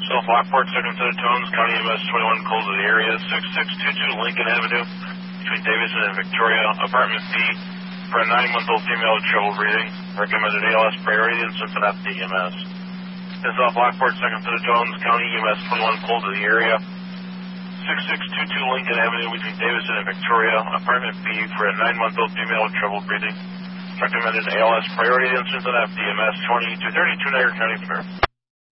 South Lockport, second set of tones, County EMS 21 calls to the area, 6622 Lincoln Avenue, between Davidson and Victoria, apartment B, for a 9-month-old female with trouble breathing, recommended ALS priority in Cincinnati EMS. In South Lockport, second set of tones, County EMS 21 calls to the area, 6622 Lincoln Avenue, between Davidson and Victoria, apartment B, for a 9-month-old female with trouble breathing, recommended ALS priority in Cincinnati EMS 20 to 32 Niagara County Fair.